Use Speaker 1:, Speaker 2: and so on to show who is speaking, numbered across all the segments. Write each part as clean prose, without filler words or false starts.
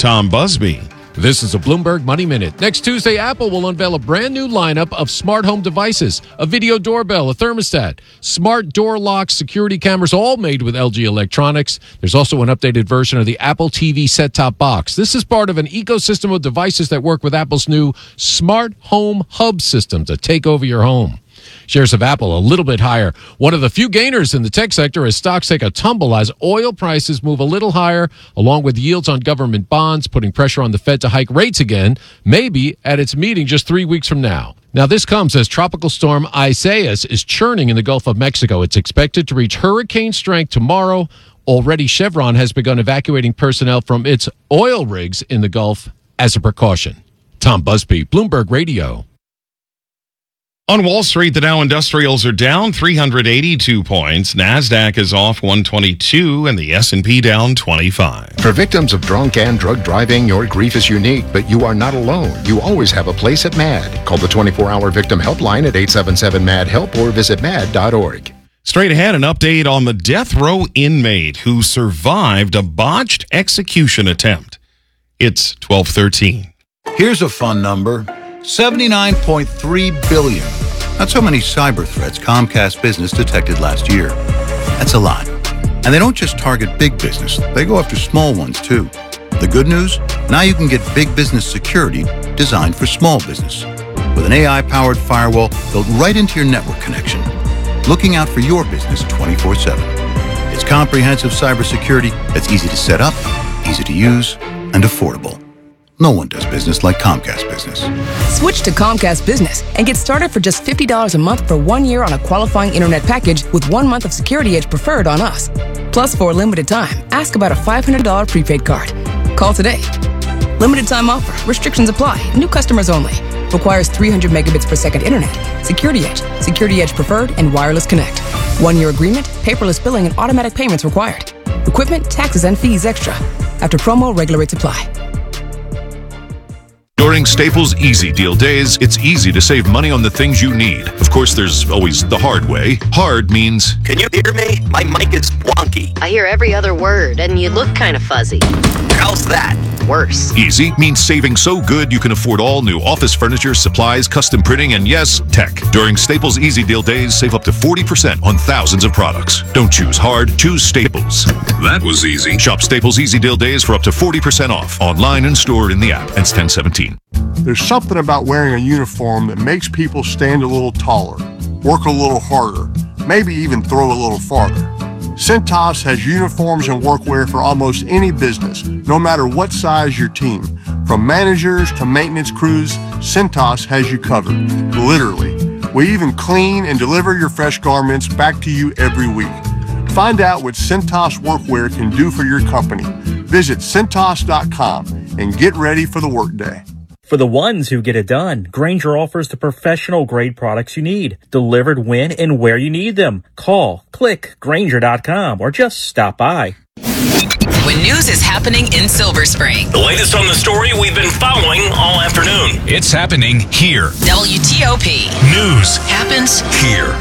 Speaker 1: Tom Busby.
Speaker 2: This is a Bloomberg Money Minute. Next Tuesday, Apple will unveil a brand new lineup of smart home devices, a video doorbell, a thermostat, smart door locks, security cameras, all made with LG Electronics. There's also an updated version of the Apple TV set-top box. This is part of an ecosystem of devices that work with Apple's new Smart Home Hub system to take over your home. Shares of Apple a little bit higher. One of the few gainers in the tech sector as stocks take a tumble as oil prices move a little higher, along with yields on government bonds, putting pressure on the Fed to hike rates again, maybe at its meeting just 3 weeks from now. Now, this comes as Tropical Storm Isaias is churning in the Gulf of Mexico. It's expected to reach hurricane strength tomorrow. Already, Chevron has begun evacuating personnel from its oil rigs in the Gulf as a precaution. Tom Busby, Bloomberg Radio.
Speaker 1: On Wall Street, the Dow Industrials are down 382 points. NASDAQ is off 122 and the S&P down 25.
Speaker 3: For victims of drunk and drug driving, your grief is unique, but you are not alone. You always have a place at MAD. Call the 24-hour victim helpline at 877-MAD-HELP or visit mad.org.
Speaker 1: Straight ahead, an update on the death row inmate who survived a botched execution attempt. It's 12:13.
Speaker 4: Here's a fun number. 79.3 billion. That's how many cyber threats Comcast Business detected last year. That's a lot. And they don't just target big business, they go after small ones too. The good news? Now you can get big business security designed for small business. With an AI-powered firewall built right into your network connection. Looking out for your business 24/7. It's comprehensive cybersecurity that's easy to set up, easy to use, and affordable. No one does business like Comcast Business.
Speaker 5: Switch to Comcast Business and get started for just $50 a month for 1 year on a qualifying internet package with 1 month of Security Edge Preferred on us. Plus, for a limited time, ask about a $500 prepaid card. Call today. Limited time offer. Restrictions apply. New customers only. Requires 300 megabits per second internet. Security Edge, Security Edge Preferred, and Wireless Connect. 1 year agreement, paperless billing, and automatic payments required. Equipment, taxes, and fees extra. After promo, regular rates apply.
Speaker 6: During Staples Easy Deal Days, it's easy to save money on the things you need. Of course, there's always the hard way. Hard means...
Speaker 7: Can you hear me? My mic is wonky.
Speaker 8: I hear every other word, and you look kind of fuzzy.
Speaker 7: How's that?
Speaker 8: Worse.
Speaker 6: Easy means saving so good you can afford all new office furniture, supplies, custom printing, and yes, tech. During Staples Easy Deal Days, save up to 40% on thousands of products. Don't choose hard, choose Staples. That was easy. Shop Staples Easy Deal Days for up to 40% off. Online and stored in the app. Ends 10/17.
Speaker 9: There's something about wearing a uniform that makes people stand a little taller, work a little harder, maybe even throw a little farther. Cintas has uniforms and workwear for almost any business, no matter what size your team. From managers to maintenance crews, Cintas has you covered, literally. We even clean and deliver your fresh garments back to you every week. Find out what Cintas workwear can do for your company. Visit Cintas.com and get ready for the workday.
Speaker 10: For the ones who get it done, Grainger offers the professional-grade products you need, delivered when and where you need them. Call, click, Grainger.com, or just stop by.
Speaker 11: When news is happening in Silver Spring.
Speaker 12: The latest on the story we've been following all afternoon.
Speaker 13: It's happening here.
Speaker 11: WTOP.
Speaker 13: News
Speaker 11: happens
Speaker 13: here.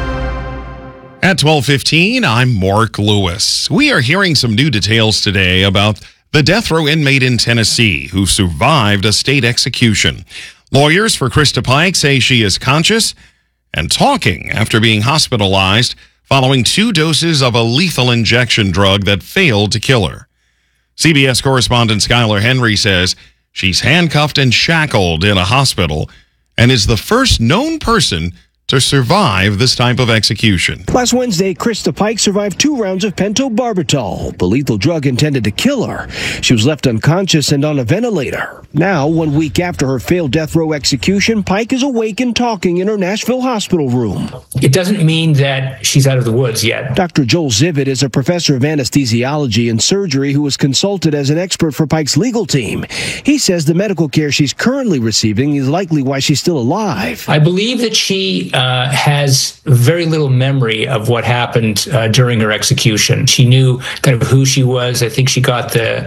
Speaker 1: At 12:15, I'm Mark Lewis. We are hearing some new details today about the death row inmate in Tennessee who survived a state execution. Lawyers for Krista Pike say she is conscious and talking after being hospitalized following 2 doses of a lethal injection drug that failed to kill her. CBS correspondent Skylar Henry says she's handcuffed and shackled in a hospital and is the first known person to survive this type of execution.
Speaker 14: Last Wednesday, Krista Pike survived 2 rounds of pentobarbital, the lethal drug intended to kill her. She was left unconscious and on a ventilator. Now, 1 week after her failed death row execution, Pike is awake and talking in her Nashville hospital room.
Speaker 15: It doesn't mean that she's out of the woods yet.
Speaker 14: Dr. Joel Zivit is a professor of anesthesiology and surgery who was consulted as an expert for Pike's legal team. He says the medical care she's currently receiving is likely why she's still alive.
Speaker 15: I believe that she has very little memory of what happened during her execution. She knew kind of who she was. I think she got the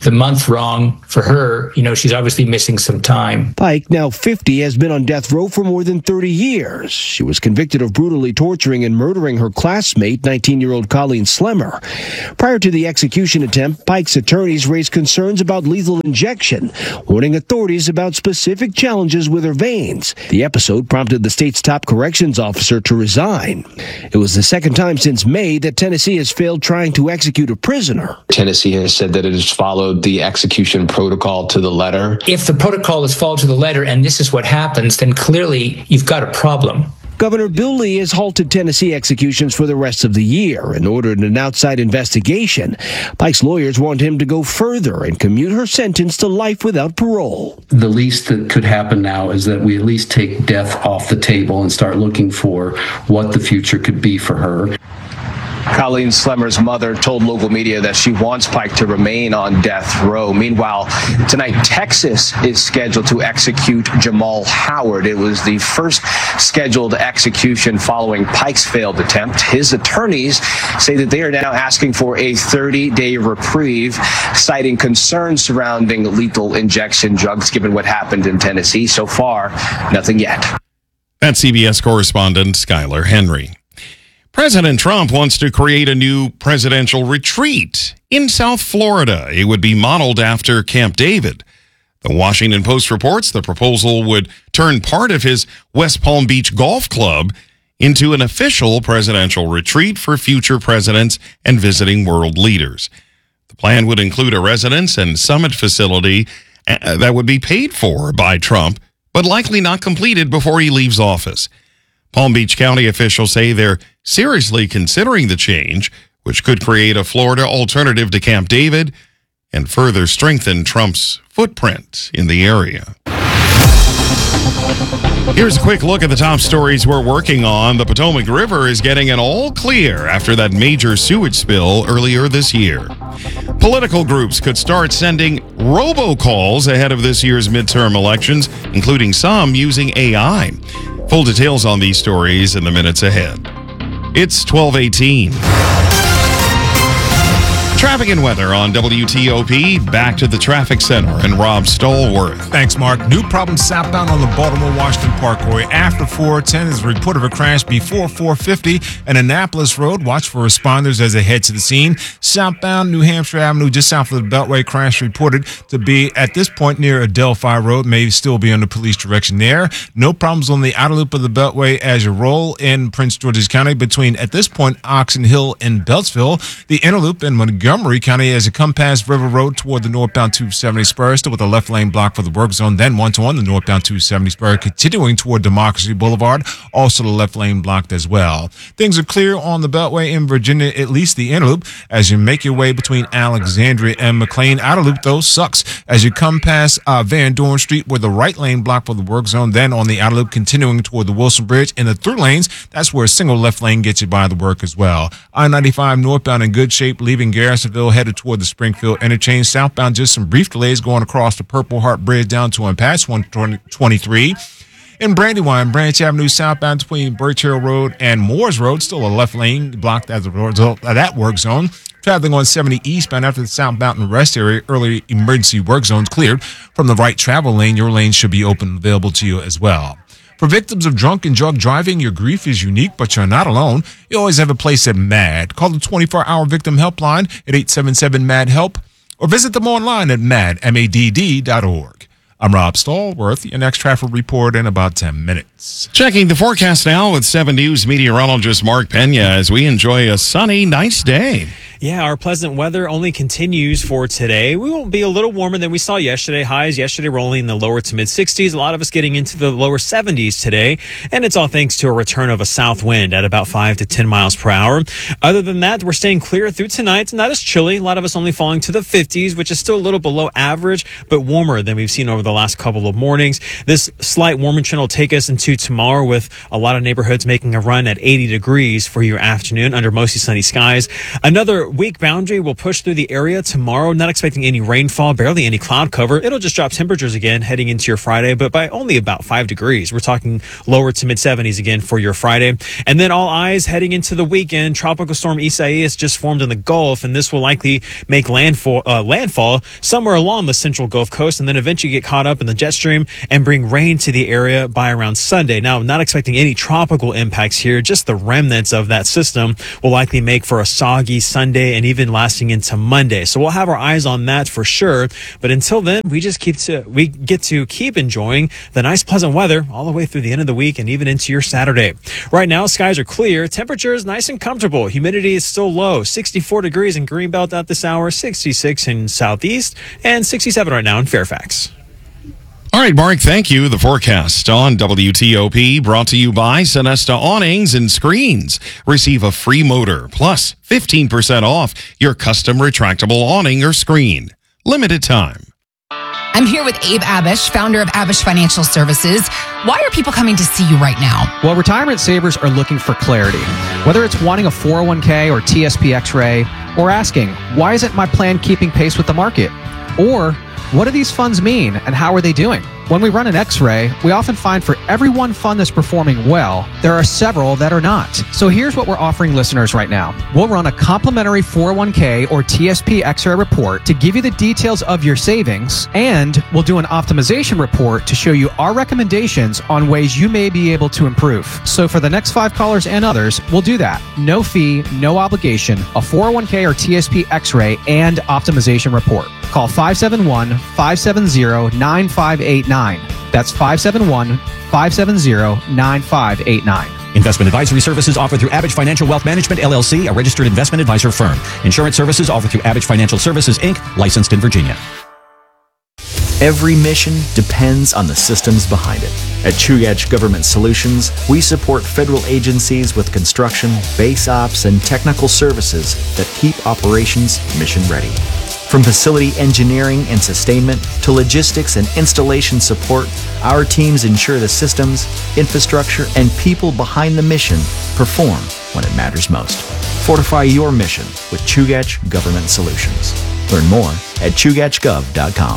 Speaker 15: the month wrong for her, she's obviously missing some time.
Speaker 14: Pike, now 50, has been on death row for more than 30 years. She was convicted of brutally torturing and murdering her classmate, 19-year-old Colleen Slemmer. Prior to the execution attempt, Pike's attorneys raised concerns about lethal injection, warning authorities about specific challenges with her veins. The episode prompted the state's top corrections officer to resign. It was the second time since May that Tennessee has failed trying to execute a prisoner.
Speaker 13: Tennessee has said that it has followed the execution protocol to the letter.
Speaker 15: If the protocol is followed to the letter and this is what happens, then clearly you've got a problem.
Speaker 14: Governor Bill Lee has halted Tennessee executions for the rest of the year and ordered an outside investigation. Pike's lawyers want him to go further and commute her sentence to life without parole.
Speaker 16: The least that could happen now is that we at least take death off the table and start looking for what the future could be for her.
Speaker 13: Colleen Slemmer's mother told local media that she wants Pike to remain on death row. Meanwhile, tonight, Texas is scheduled to execute Jamal Howard. It was the first scheduled execution following Pike's failed attempt. His attorneys say that they are now asking for a 30-day reprieve, citing concerns surrounding lethal injection drugs, given what happened in Tennessee. So far, nothing yet.
Speaker 1: That's CBS correspondent Skylar Henry. President Trump wants to create a new presidential retreat in South Florida. It would be modeled after Camp David. The Washington Post reports the proposal would turn part of his West Palm Beach Golf Club into an official presidential retreat for future presidents and visiting world leaders. The plan would include a residence and summit facility that would be paid for by Trump, but likely not completed before he leaves office. Palm Beach County officials say they're seriously considering the change, which could create a Florida alternative to Camp David and further strengthen Trump's footprint in the area. Here's a quick look at the top stories we're working on. The Potomac River is getting an all clear after that major sewage spill earlier this year. Political groups could start sending robocalls ahead of this year's midterm elections, including some using AI. Full details on these stories in the minutes ahead. It's 12:18. Traffic and weather on WTOP. Back to the traffic center and Rob Stallworth.
Speaker 17: Thanks, Mark. New problem southbound on the Baltimore-Washington Parkway after 410 is a report of a crash before 450 and Annapolis Road. Watch for responders as they head to the scene. Southbound New Hampshire Avenue, just south of the Beltway, crash reported to be at this point near Adelphi Road. May still be under police direction there. No problems on the outer loop of the Beltway as you roll in Prince George's County between, at this point, Oxon Hill and Beltsville. The inner loop in Montgomery County as you come past River Road toward the northbound 270 spur, still with a left lane block for the work zone, then 121 the northbound 270 spur, continuing toward Democracy Boulevard, also the left lane blocked as well. Things are clear on the Beltway in Virginia, at least the inner loop, as you make your way between Alexandria and McLean. Outer loop, though, sucks as you come past Van Dorn Street with the right lane blocked for the work zone, then on the outer loop, continuing toward the Wilson Bridge. In the through lanes, that's where a single left lane gets you by the work as well. I-95 northbound in good shape, leaving Garrisonville, headed toward the Springfield interchange. Southbound, just some brief delays going across the Purple Heart Bridge down to and past 123. In Brandywine, Branch Avenue southbound between Birch Hill Road and Moores Road, still a left lane blocked as a result of that work zone. Traveling on 70 eastbound after the South Mountain Rest area, early emergency work zones cleared. From the right travel lane, your lane should be open and available to you as well. For victims of drunk and drug driving, your grief is unique, but you're not alone. You always have a place at MAD. Call the 24-hour victim helpline at 877-MAD-HELP or visit them online at madd.org. I'm Rob Stallworth. Your next traffic report in about 10 minutes.
Speaker 1: Checking the forecast now with 7 News meteorologist Mark Pena as we enjoy a sunny, nice day.
Speaker 18: Yeah, our pleasant weather only continues for today. We will be a little warmer than we saw yesterday. Highs yesterday were only in the lower to mid 60s. A lot of us getting into the lower 70s today. And it's all thanks to a return of a south wind at about 5 to 10 miles per hour. Other than that, we're staying clear through tonight. Not as chilly. A lot of us only falling to the 50s, which is still a little below average, but warmer than we've seen over the the last couple of mornings. This slight warming trend will take us into tomorrow with a lot of neighborhoods making a run at 80 degrees for your afternoon under mostly sunny skies. Another weak boundary will push through the area tomorrow. Not expecting any rainfall, barely any cloud cover. It'll just drop temperatures again heading into your Friday, but by only about 5 degrees. We're talking lower to mid 70s again for your Friday. And then all eyes heading into the weekend. Tropical storm Isaias just formed in the Gulf, and this will likely make landfall somewhere along the central Gulf Coast and then eventually get caught up in the jet stream and bring rain to the area by around Sunday. Now, not expecting any tropical impacts here. Just the remnants of that system will likely make for a soggy Sunday and even lasting into Monday. So we'll have our eyes on that for sure. But until then, we get to keep enjoying the nice, pleasant weather all the way through the end of the week and even into your Saturday. Right now, skies are clear. Temperature is nice and comfortable. Humidity is still low. 64 degrees in Greenbelt at this hour, 66 in Southeast, and 67 right now in Fairfax.
Speaker 1: All right, Mark, thank you. The forecast on WTOP brought to you by Sonesta Awnings and Screens. Receive a free motor plus 15% off your custom retractable awning or screen. Limited time.
Speaker 19: I'm here with Abe Abish, founder of Abish Financial Services. Why are people coming to see you right now?
Speaker 20: Well, retirement savers are looking for clarity. Whether it's wanting a 401k or TSP X-ray, or asking, why isn't my plan keeping pace with the market? Or, what do these funds mean and how are they doing? When we run an X-ray, we often find for every one fund that's performing well, there are several that are not. So here's what we're offering listeners right now. We'll run a complimentary 401k or TSP X-ray report to give you the details of your savings, and we'll do an optimization report to show you our recommendations on ways you may be able to improve. So for the next 5 callers and others, we'll do that. No fee, no obligation, a 401k or TSP X-ray and optimization report. Call 571-570-9589. That's 571-570-9589.
Speaker 21: Investment advisory services offered through Abish Financial Wealth Management, LLC, a registered investment advisor firm. Insurance services offered through Abish Financial Services, Inc., licensed in Virginia.
Speaker 22: Every mission depends on the systems behind it. At Chugach Government Solutions, we support federal agencies with construction, base ops, and technical services that keep operations mission ready. From facility engineering and sustainment to logistics and installation support, our teams ensure the systems, infrastructure, and people behind the mission perform when it matters most. Fortify your mission with Chugach Government Solutions. Learn more at chugachgov.com.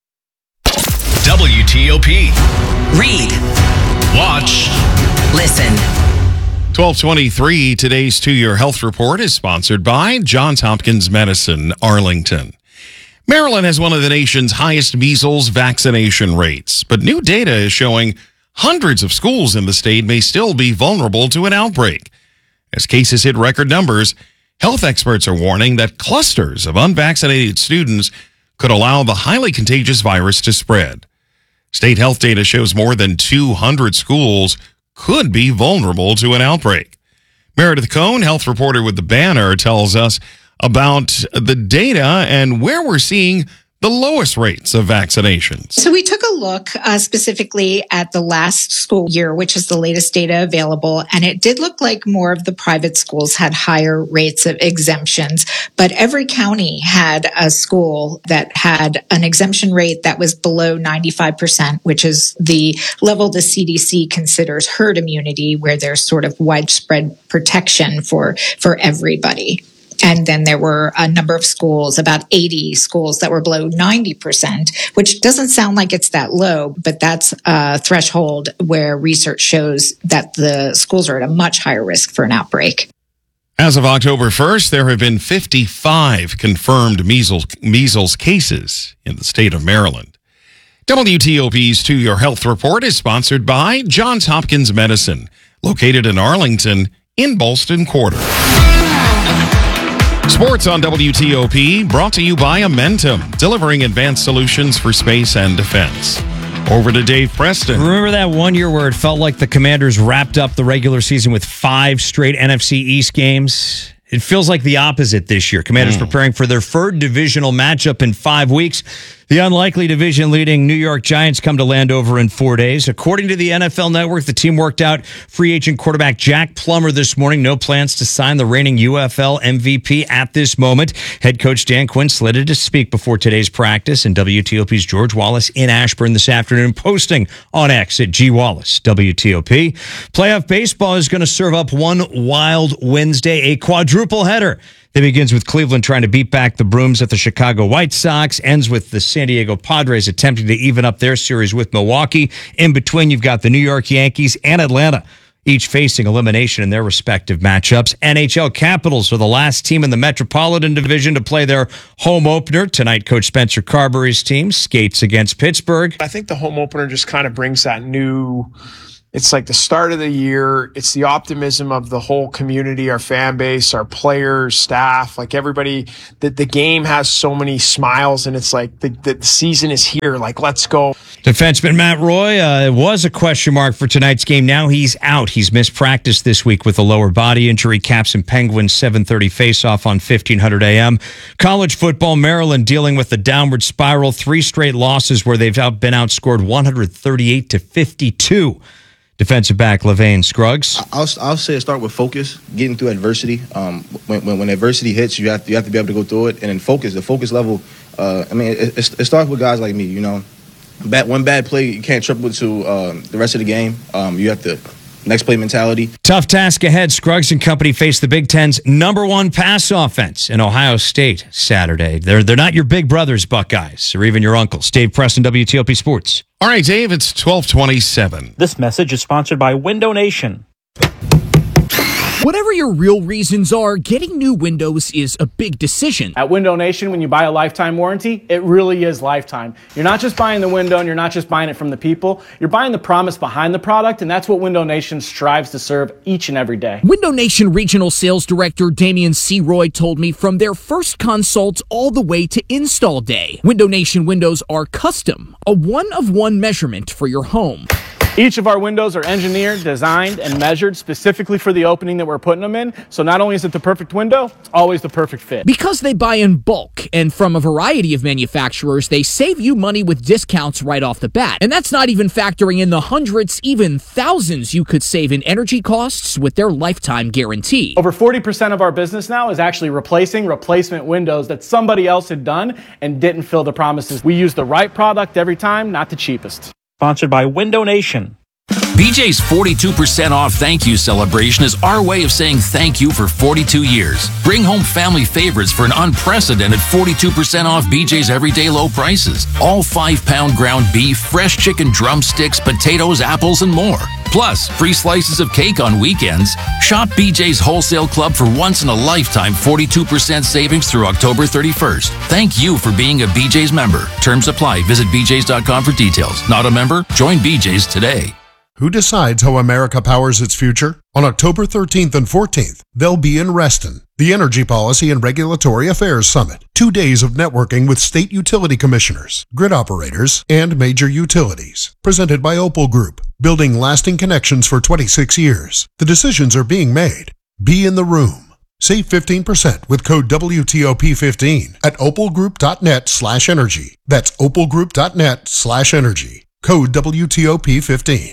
Speaker 11: WTOP. Read. Watch. Listen.
Speaker 1: 1223, today's 2-Year Health Report is sponsored by Johns Hopkins Medicine, Arlington. Maryland has one of the nation's highest measles vaccination rates, but new data is showing hundreds of schools in the state may still be vulnerable to an outbreak. As cases hit record numbers, health experts are warning that clusters of unvaccinated students could allow the highly contagious virus to spread. State health data shows more than 200 schools could be vulnerable to an outbreak. Meredith Cohn, health reporter with The Banner, tells us about the data and where we're seeing the lowest rates of vaccinations.
Speaker 23: So we took a look specifically at the last school year, which is the latest data available, and it did look like more of the private schools had higher rates of exemptions, but every county had a school that had an exemption rate that was below 95%, which is the level the CDC considers herd immunity, where there's sort of widespread protection for everybody. And then there were a number of schools, about 80 schools that were below 90%, which doesn't sound like it's that low, but that's a threshold where research shows that the schools are at a much higher risk for an outbreak.
Speaker 1: As of October 1st, there have been 55 confirmed measles cases in the state of Maryland. WTOP's 2-Year Health Report is sponsored by Johns Hopkins Medicine, located in Arlington in Ballston Quarter. Sports on WTOP, brought to you by Amentum, delivering advanced solutions for space and defense. Over to Dave Preston.
Speaker 24: Remember that 1 year where it felt like the Commanders wrapped up the regular season with 5 straight NFC East games? It feels like the opposite this year. Commanders preparing for their third divisional matchup in 5 weeks. The unlikely division-leading New York Giants come to Landover in 4 days. According to the NFL Network, the team worked out free agent quarterback Jack Plummer this morning. No plans to sign the reigning UFL MVP at this moment. Head coach Dan Quinn slated to speak before today's practice, and WTOP's George Wallace in Ashburn this afternoon, posting on X at G Wallace WTOP. Playoff baseball is going to serve up one wild Wednesday, a quadruple header. It begins with Cleveland trying to beat back the Brooms at the Chicago White Sox, ends with the San Diego Padres attempting to even up their series with Milwaukee. In between, you've got the New York Yankees and Atlanta, each facing elimination in their respective matchups. NHL Capitals are the last team in the Metropolitan Division to play their home opener. Tonight, Coach Spencer Carberry's team skates against Pittsburgh.
Speaker 2: I think the home opener just kind of brings that new... It's like the start of the year. It's the optimism of the whole community, our fan base, our players, staff, like everybody. The game has so many smiles, and it's like the season is here. Like, let's go.
Speaker 24: Defenseman Matt Roy was a question mark for tonight's game. Now he's out. He's missed practice this week with a lower body injury. Caps and Penguins 7:30 face-off on 1500 AM. College football, Maryland dealing with the downward spiral. 3 straight losses where they've been outscored 138-52. Defensive back LaVane Scruggs.
Speaker 3: I'll say start with focus, getting through adversity. When adversity hits, you have to be able to go through it, and then focus. The focus level. It starts with guys like me. You know, one bad play you can't triple to the rest of the game. You have to next play mentality.
Speaker 24: Tough task ahead. Scruggs and company face the Big Ten's #1 pass offense in Ohio State Saturday. They're not your big brothers, Buckeyes, or even your uncles. Dave Preston, WTOP Sports.
Speaker 1: All right, Dave, it's 12:27.
Speaker 10: This message is sponsored by Window Nation.
Speaker 4: Whatever your real reasons are, getting new windows is a big decision.
Speaker 5: At Window Nation, when you buy a lifetime warranty, it really is lifetime. You're not just buying the window and you're not just buying it from the people. You're buying the promise behind the product, and that's what Window Nation strives to serve each and every day.
Speaker 4: Window Nation Regional Sales Director Damian C. Roy told me from their first consult all the way to install day, Window Nation windows are custom, a one-of-one measurement for your home.
Speaker 5: Each of our windows are engineered, designed, and measured specifically for the opening that we're putting them in. So not only is it the perfect window, it's always the perfect fit.
Speaker 4: Because they buy in bulk and from a variety of manufacturers, they save you money with discounts right off the bat. And that's not even factoring in the hundreds, even thousands you could save in energy costs with their lifetime guarantee.
Speaker 5: Over 40% of our business now is actually replacing replacement windows that somebody else had done and didn't fill the promises. We use the right product every time, not the cheapest.
Speaker 10: Sponsored by Window Nation.
Speaker 25: BJ's 42% off thank you celebration is our way of saying thank you for 42 years. Bring home family favorites for an unprecedented 42% off BJ's everyday low prices. All 5-pound ground beef, fresh chicken drumsticks, potatoes, apples, and more. Plus, free slices of cake on weekends. Shop BJ's Wholesale Club for once-in-a-lifetime 42% savings through October 31st. Thank you for being a BJ's member. Terms apply. Visit bjs.com for details. Not a member? Join BJ's today.
Speaker 26: Who decides how America powers its future? On October 13th and 14th, they'll be in Reston, the Energy Policy and Regulatory Affairs Summit. 2 days of networking with state utility commissioners, grid operators, and major utilities. Presented by Opal Group, building lasting connections for 26 years. The decisions are being made. Be in the room. Save 15% with code WTOP15 at opalgroup.net/energy. That's opalgroup.net/energy. Code WTOP15.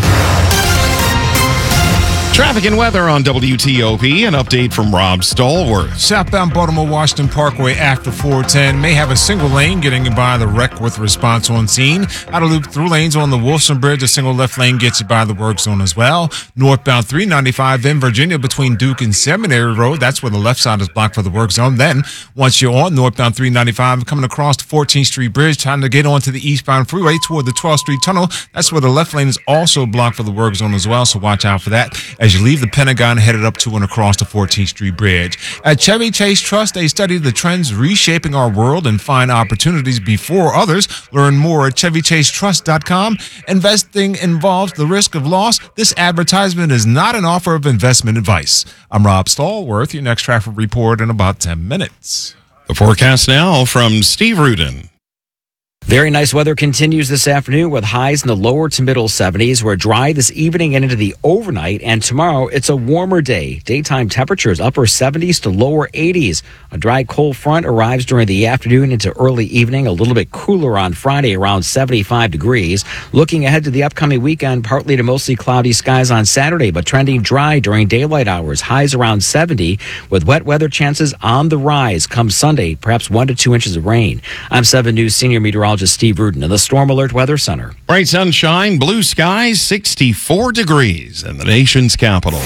Speaker 1: Traffic and weather on WTOP. An update from Rob Stallworth.
Speaker 17: Southbound Baltimore-Washington Parkway after 410 may have a single lane getting you by the wreck with response on scene. Out of loop through lanes on the Wilson Bridge, a single left lane gets you by the work zone as well. Northbound 395 in Virginia between Duke and Seminary Road. That's where the left side is blocked for the work zone. Then, once you're on northbound 395 coming across the 14th Street Bridge, trying to get onto the eastbound freeway toward the 12th Street Tunnel, that's where the left lane is also blocked for the work zone as well. So watch out for that as you leave the Pentagon headed up to and across the 14th Street Bridge. At Chevy Chase Trust, they study the trends reshaping our world and find opportunities before others. Learn more at ChevyChaseTrust.com. Investing involves the risk of loss. This advertisement is not an offer of investment advice. I'm Rob Stallworth. Your next traffic report in about 10 minutes.
Speaker 1: The forecast now from Steve Rudin.
Speaker 6: Very nice weather continues this afternoon with highs in the lower to middle 70s. We're dry this evening and into the overnight. And tomorrow, it's a warmer day. Daytime temperatures upper 70s to lower 80s. A dry cold front arrives during the afternoon into early evening. A little bit cooler on Friday, around 75 degrees. Looking ahead to the upcoming weekend, partly to mostly cloudy skies on Saturday, but trending dry during daylight hours. Highs around 70 with wet weather chances on the rise come Sunday, perhaps 1 to 2 inches of rain. I'm 7 News senior meteorologist Steve Rudin in the Storm Alert Weather Center.
Speaker 1: Bright sunshine, blue skies, 64 degrees in the nation's capital.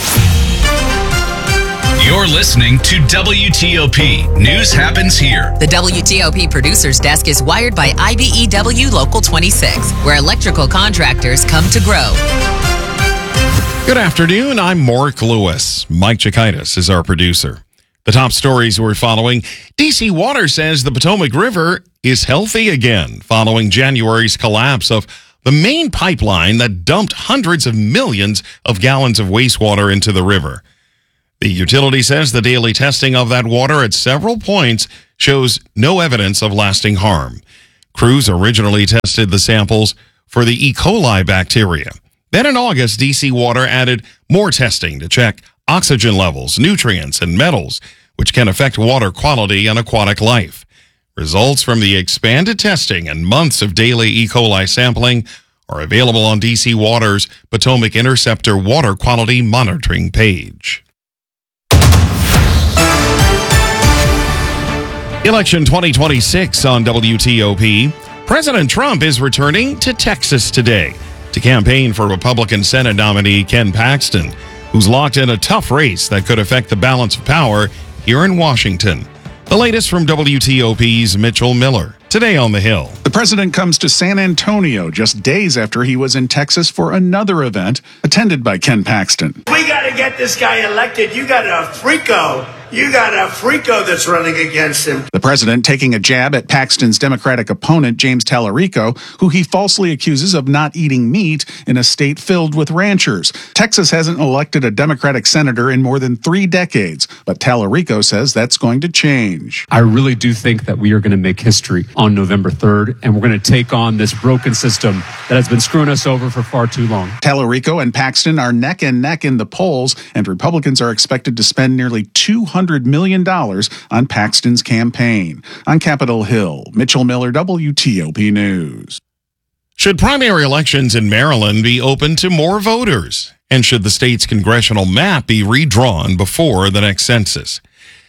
Speaker 7: You're listening to WTOP. News happens here.
Speaker 11: The WTOP producer's desk is wired by IBEW Local 26, where electrical contractors come to grow.
Speaker 1: Good afternoon. I'm Mark Lewis. Mike Chikaitis is our producer. The top stories we're following. DC Water says the Potomac River is healthy again following January's collapse of the main pipeline that dumped hundreds of millions of gallons of wastewater into the river. The utility says the daily testing of that water at several points shows no evidence of lasting harm. Crews originally tested the samples for the E. coli bacteria. Then in August, DC Water added more testing to check oxygen levels, nutrients, and metals, which can affect water quality and aquatic life. Results from the expanded testing and months of daily E. coli sampling are available on DC Water's Potomac Interceptor Water Quality Monitoring page. Election 2026 on WTOP. President Trump is returning to Texas today to campaign for Republican Senate nominee Ken Paxton, who's locked in a tough race that could affect the balance of power here in Washington. The latest from WTOP's Mitchell Miller. Today on the Hill.
Speaker 8: The president comes to San Antonio just days after he was in Texas for another event attended by Ken Paxton.
Speaker 9: We got to get this guy elected. You got a freako. You got a freako that's running against him.
Speaker 8: The president taking a jab at Paxton's Democratic opponent, James Tallarico, who he falsely accuses of not eating meat in a state filled with ranchers. Texas hasn't elected a Democratic senator in more than 3 decades, but Tallarico says that's going to change.
Speaker 12: I really do think that we are going to make history on November 3rd, and we're going to take on this broken system that has been screwing us over for far too long.
Speaker 8: Tallarico and Paxton are neck and neck in the polls, and Republicans are expected to spend nearly $200 million on Paxton's campaign. On Capitol Hill, Mitchell Miller, WTOP News.
Speaker 1: Should primary elections in Maryland be open to more voters? And should the state's congressional map be redrawn before the next census?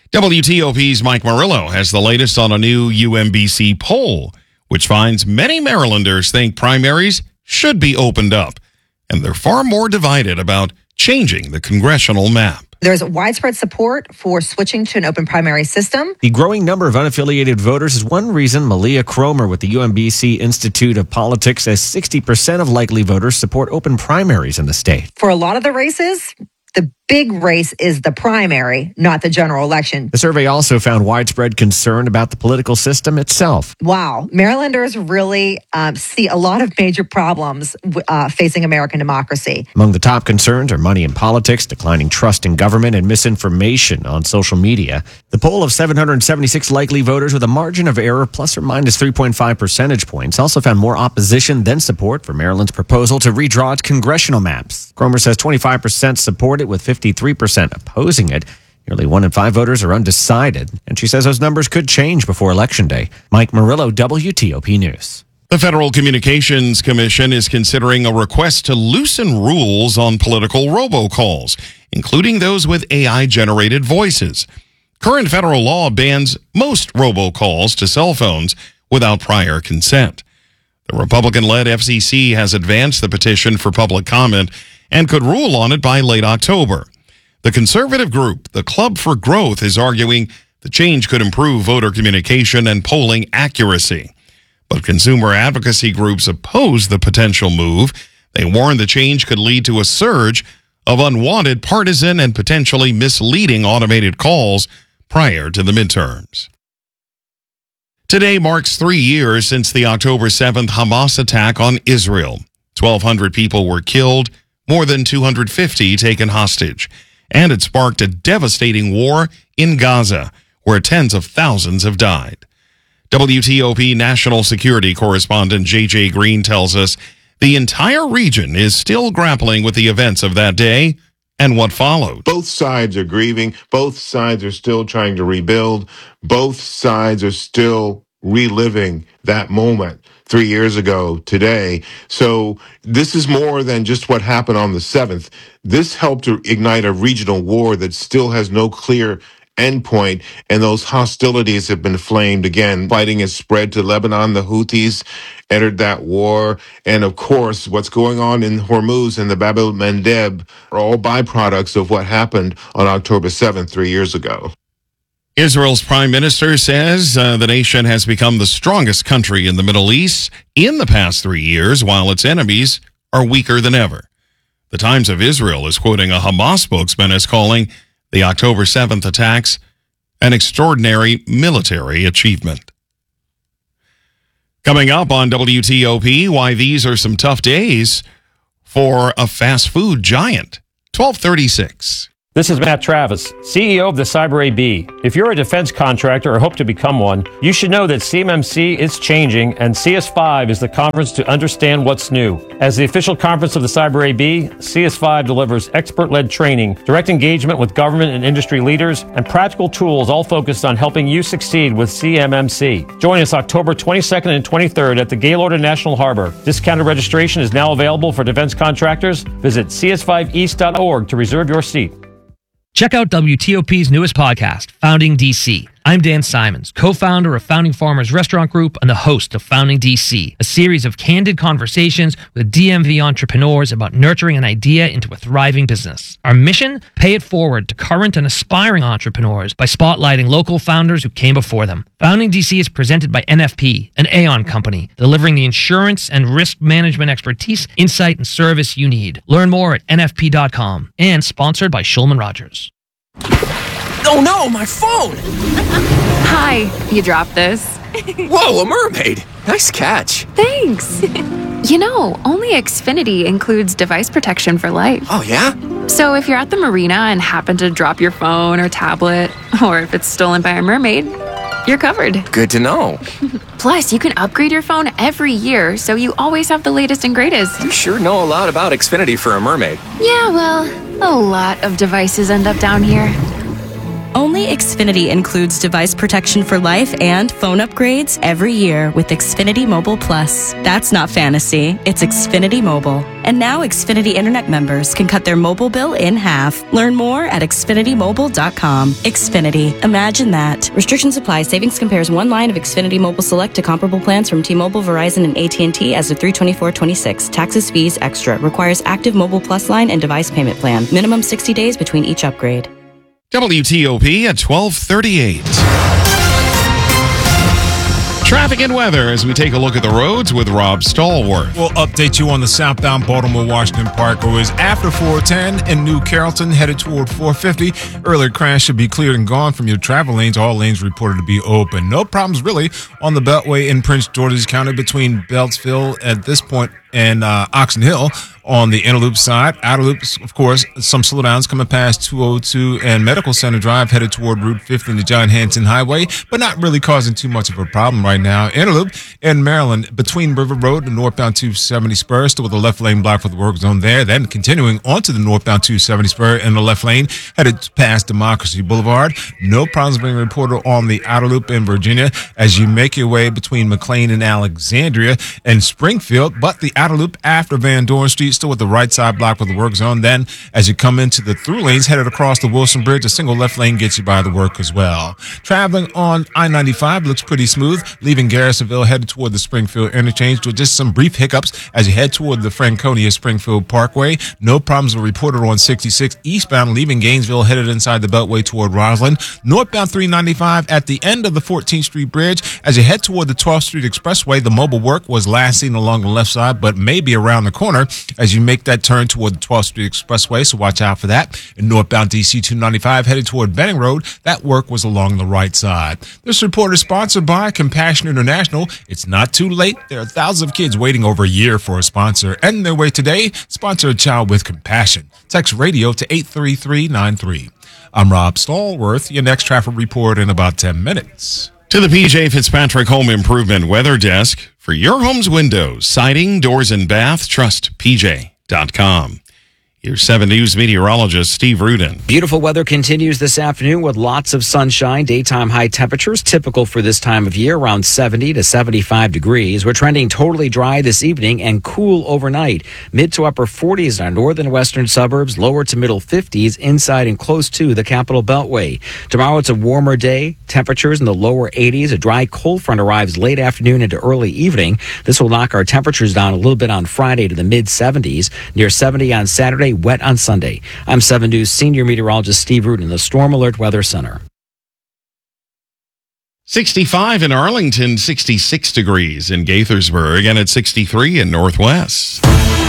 Speaker 1: WTOP's Mike Murillo has the latest on a new UMBC poll, which finds many Marylanders think primaries should be opened up, and they're far more divided about changing the congressional map.
Speaker 15: There's widespread support for switching to an open primary system.
Speaker 27: The growing number of unaffiliated voters is one reason Malia Cromer with the UMBC Institute of Politics says 60% of likely voters support open primaries in the state.
Speaker 15: For a lot of the races, the big race is the primary, not the general election.
Speaker 27: The survey also found widespread concern about the political system itself.
Speaker 15: Wow. Marylanders really see a lot of major problems facing American democracy.
Speaker 27: Among the top concerns are money in politics, declining trust in government, and misinformation on social media. The poll of 776 likely voters with a margin of error plus or minus 3.5 percentage points also found more opposition than support for Maryland's proposal to redraw its congressional maps. Cromer says 25% support it, with 53% opposing it. Nearly 1 in 5 voters are undecided, and she says those numbers could change before Election Day. Mike Murillo, WTOP News.
Speaker 1: The Federal Communications Commission is considering a request to loosen rules on political robocalls, including those with AI-generated voices. Current federal law bans most robocalls to cell phones without prior consent. The Republican-led FCC has advanced the petition for public comment and could rule on it by late October. The conservative group, the Club for Growth, is arguing the change could improve voter communication and polling accuracy. But consumer advocacy groups oppose the potential move. They warn the change could lead to a surge of unwanted partisan and potentially misleading automated calls prior to the midterms. Today marks 3 years since the October 7th Hamas attack on Israel. 1,200 people were killed, more than 250 taken hostage, and it sparked a devastating war in Gaza, where tens of thousands have died. WTOP national security correspondent J.J. Green tells us the entire region is still grappling with the events of that day and what followed.
Speaker 13: Both sides are grieving. Both sides are still trying to rebuild. Both sides are still reliving that moment 3 years ago today. So this is more than just what happened on the 7th. This helped to ignite a regional war that still has no clear endpoint, and those hostilities have been flamed again. Fighting has spread to Lebanon. The Houthis entered that war. And of course, what's going on in Hormuz and the Bab el-Mandeb are all byproducts of what happened on October 7th, 3 years ago.
Speaker 1: Israel's prime minister says the nation has become the strongest country in the Middle East in the past 3 years, while its enemies are weaker than ever. The Times of Israel is quoting a Hamas spokesman as calling the October 7th attacks an extraordinary military achievement. Coming up on WTOP, why these are some tough days for a fast food giant. 1236.
Speaker 14: This is Matt Travis, CEO of the Cyber AB. If you're a defense contractor or hope to become one, you should know that CMMC is changing, and CS5 is the conference to understand what's new. As the official conference of the Cyber AB, CS5 delivers expert-led training, direct engagement with government and industry leaders, and practical tools all focused on helping you succeed with CMMC. Join us October 22nd and 23rd at the Gaylord in National Harbor. Discounted registration is now available for defense contractors. Visit cs5east.org to reserve your seat.
Speaker 16: Check out WTOP's newest podcast, Founding DC. I'm Dan Simons, co-founder of Founding Farmers Restaurant Group and the host of Founding DC, a series of candid conversations with DMV entrepreneurs about nurturing an idea into a thriving business. Our mission? Pay it forward to current and aspiring entrepreneurs by spotlighting local founders who came before them. Founding DC is presented by NFP, an Aon company, delivering the insurance and risk management expertise, insight, and service you need. Learn more at nfp.com, and sponsored by Shulman Rogers.
Speaker 18: Oh no, my phone!
Speaker 19: Hi, you dropped this.
Speaker 18: Whoa, a mermaid! Nice catch.
Speaker 19: Thanks. You know, only Xfinity includes device protection for life.
Speaker 18: Oh yeah?
Speaker 19: So if you're at the marina and happen to drop your phone or tablet, or if it's stolen by a mermaid, you're covered.
Speaker 18: Good to know.
Speaker 19: Plus, you can upgrade your phone every year, so you always have the latest and greatest.
Speaker 18: You sure know a lot about Xfinity for a mermaid.
Speaker 19: Yeah, well, a lot of devices end up down here.
Speaker 20: Only Xfinity includes device protection for life and phone upgrades every year with Xfinity Mobile Plus. That's not fantasy, it's Xfinity Mobile. And now Xfinity Internet members can cut their mobile bill in half. Learn more at xfinitymobile.com. Xfinity. Imagine that. Restrictions apply. Savings compares one line of Xfinity Mobile Select to comparable plans from T-Mobile, Verizon, and AT&T as of 3/24/26. Taxes, fees, extra. Requires active Mobile Plus line and device payment plan. Minimum 60 days between each upgrade.
Speaker 1: WTOP at 1238. Traffic and weather as we take a look at the roads with Rob Stallworth.
Speaker 17: We'll update you on the southbound Baltimore-Washington Parkways after 410 in New Carrollton, headed toward 450. Earlier crash should be cleared and gone from your travel lanes. All lanes reported to be open. No problems really on the Beltway in Prince George's County between Beltsville at this point and Oxon Hill. On the inner loop side, outer loops, of course, some slowdowns coming past 202 and Medical Center Drive headed toward Route 50 and the John Hanson Highway, but not really causing too much of a problem right now. Inner loop in Maryland between River Road and northbound 270 spur, still with the left lane blocked for the work zone there. Then continuing onto the northbound 270 spur in the left lane, headed past Democracy Boulevard. No problems being reported on the outer loop in Virginia as you make your way between McLean and Alexandria and Springfield, but the outer loop after Van Dorn Street still with the right side blocked for the work zone. Then as you come into the through lanes headed across the Wilson Bridge, a single left lane gets you by the work as well. Traveling on I-95 looks pretty smooth, leaving Garrisonville headed toward the Springfield interchange with just some brief hiccups as you head toward the Franconia Springfield Parkway. No problems were reported on 66 eastbound, leaving Gainesville headed inside the Beltway toward Roslyn. Northbound 395 at the end of the 14th Street Bridge as you head toward the 12th Street Expressway. The mobile work was last seen along the left side, but maybe around the corner as you make that turn toward the 12th Street Expressway, so watch out for that. In northbound DC 295 headed toward Benning Road, that work was along the right side. This report is sponsored by Compassion International. It's not too late. There are thousands of kids waiting over a year for a sponsor. End their way today. Sponsor a child with compassion. Text radio to 83393. I'm Rob Stallworth. Your next traffic report in about 10 minutes.
Speaker 1: To the PJ Fitzpatrick Home Improvement Weather Desk. For your home's windows, siding, doors, and bath, trust PJ.com. Your 7 News meteorologist, Steve Rudin.
Speaker 6: Beautiful weather continues this afternoon with lots of sunshine. Daytime high temperatures typical for this time of year, around 70 to 75 degrees. We're trending totally dry this evening and cool overnight. Mid to upper 40s in our northern and western suburbs, lower to middle 50s inside and close to the Capital Beltway. Tomorrow it's a warmer day. Temperatures in the lower 80s. A dry cold front arrives late afternoon into early evening. This will knock our temperatures down a little bit on Friday to the mid 70s, near 70 on Saturday. Wet on Sunday. I'm 7 News senior meteorologist Steve Rudin, the Storm Alert Weather Center.
Speaker 1: 65 in Arlington, 66 degrees in Gaithersburg, and at 63 in Northwest.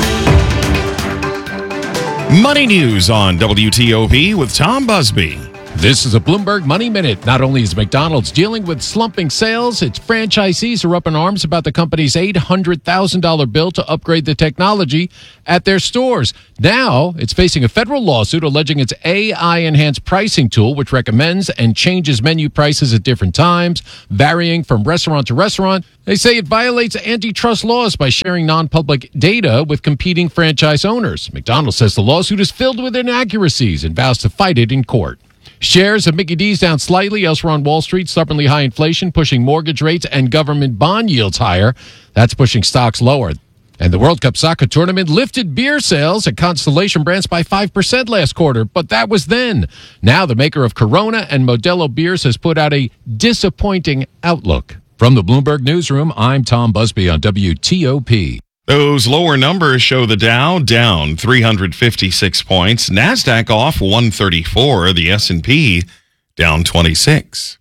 Speaker 1: Money news on WTOP with Tom Busby.
Speaker 2: This is a Bloomberg Money Minute. Not only is McDonald's dealing with slumping sales, its franchisees are up in arms about the company's $800,000 bill to upgrade the technology at their stores. Now, it's facing a federal lawsuit alleging its AI-enhanced pricing tool, which recommends and changes menu prices at different times, varying from restaurant to restaurant. They say it violates antitrust laws by sharing non-public data with competing franchise owners. McDonald's says the lawsuit is filled with inaccuracies and vows to fight it in court. Shares of Mickey D's down slightly. Elsewhere on Wall Street, stubbornly high inflation pushing mortgage rates and government bond yields higher. That's pushing stocks lower. And the World Cup soccer tournament lifted beer sales at Constellation Brands by 5% last quarter, but that was then. Now the maker of Corona and Modelo beers has put out a disappointing outlook. From the Bloomberg Newsroom, I'm Tom Busby on WTOP.
Speaker 1: Those lower numbers show the Dow down 356 points, NASDAQ off 134, the S&P down 26.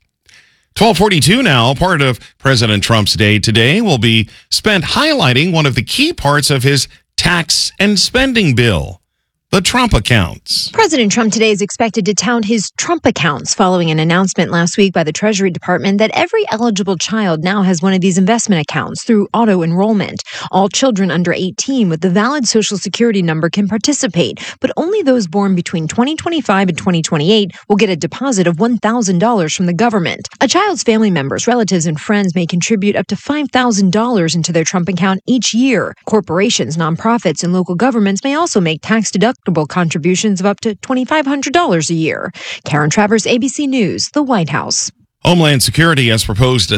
Speaker 1: 12:42 now. Part of President Trump's day today will be spent highlighting one of the key parts of his tax and spending bill, the Trump accounts.
Speaker 3: President Trump today is expected to tout his Trump accounts following an announcement last week by the Treasury Department that every eligible child now has one of these investment accounts through auto enrollment. All children under 18 with the valid Social Security number can participate, but only those born between 2025 and 2028 will get a deposit of $1,000 from the government. A child's family members, relatives, and friends may contribute up to $5,000 into their Trump account each year. Corporations, nonprofits, and local governments may also make tax-deductible contributions of up to $2,500 a year. Karen Travers, ABC News, the White House.
Speaker 1: Homeland Security has proposed a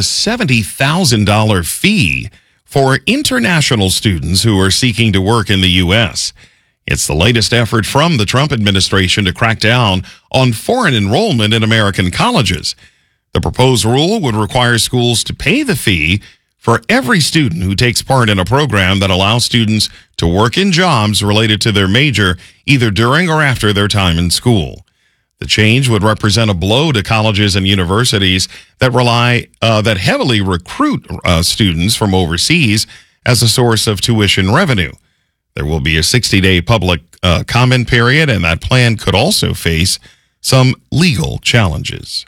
Speaker 1: $70,000 fee for international students who are seeking to work in the U.S. It's the latest effort from the Trump administration to crack down on foreign enrollment in American colleges. The proposed rule would require schools to pay the fee for every student who takes part in a program that allows students to work in jobs related to their major either during or after their time in school. The change would represent a blow to colleges and universities that heavily recruit students from overseas as a source of tuition revenue. There will be a 60-day public comment period, and that plan could also face some legal challenges.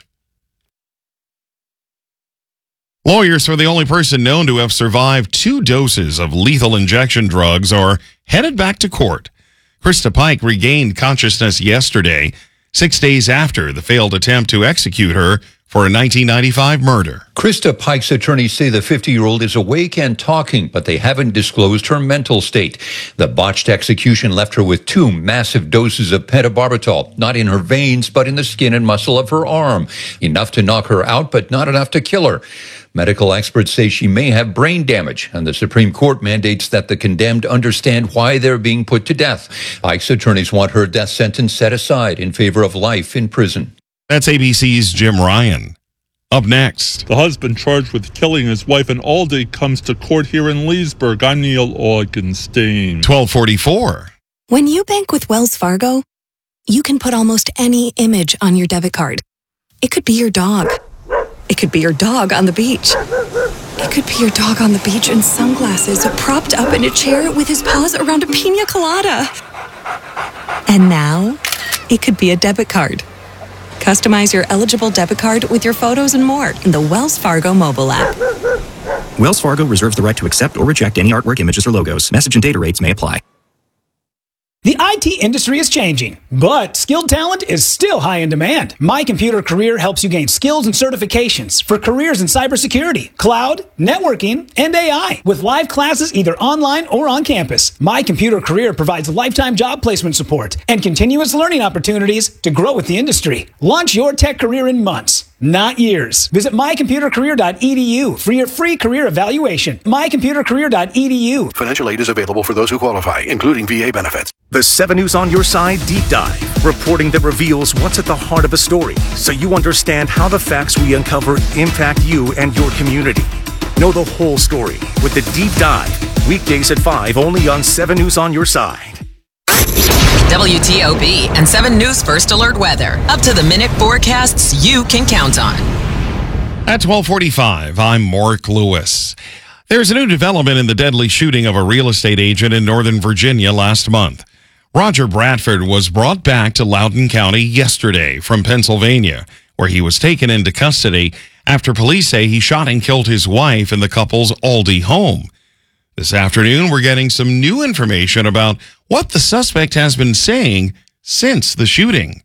Speaker 1: Lawyers for the only person known to have survived 2 doses of lethal injection drugs are headed back to court. Krista Pike regained consciousness yesterday, 6 days after the failed attempt to execute her for a 1995 murder.
Speaker 4: Krista Pike's attorneys say the 50-year-old is awake and talking, but they haven't disclosed her mental state. The botched execution left her with 2 massive doses of pentobarbital, not in her veins, but in the skin and muscle of her arm. Enough to knock her out, but not enough to kill her. Medical experts say she may have brain damage, and the Supreme Court mandates that the condemned understand why they're being put to death. Pike's attorneys want her death sentence set aside in favor of life in prison.
Speaker 1: That's ABC's Jim Ryan. Up next.
Speaker 21: The husband charged with killing his wife in Aldi comes to court here in Leesburg. I'm Neil Augenstein.
Speaker 1: 12:44.
Speaker 22: When you bank with Wells Fargo, you can put almost any image on your debit card. It could be your dog. It could be your dog on the beach. It could be your dog on the beach in sunglasses, propped up in a chair with his paws around a pina colada. And now, it could be a debit card. Customize your eligible debit card with your photos and more in the Wells Fargo mobile app.
Speaker 23: Wells Fargo reserves the right to accept or reject any artwork, images, or logos. Message and data rates may apply.
Speaker 5: The IT industry is changing, but skilled talent is still high in demand. My Computer Career helps you gain skills and certifications for careers in cybersecurity, cloud, networking, and AI, with live classes either online or on campus. My Computer Career provides lifetime job placement support and continuous learning opportunities to grow with the industry. Launch your tech career in months, not years. Visit mycomputercareer.edu for your free career evaluation. mycomputercareer.edu.
Speaker 7: Financial aid is available for those who qualify, including VA benefits. The 7 News on Your Side Deep Dive, reporting that reveals what's at the heart of a story, so you understand how the facts we uncover impact you and your community. Know the whole story with the Deep Dive, weekdays at 5, only on 7 News on Your Side.
Speaker 11: WTOP and 7 News First Alert Weather. Up-to-the-minute forecasts you can count on.
Speaker 1: At 12:45, I'm Mark Lewis. There's a new development in the deadly shooting of a real estate agent in Northern Virginia last month. Roger Bradford was brought back to Loudoun County yesterday from Pennsylvania, where he was taken into custody after police say he shot and killed his wife in the couple's Aldi home. This afternoon, we're getting some new information about what the suspect has been saying since the shooting.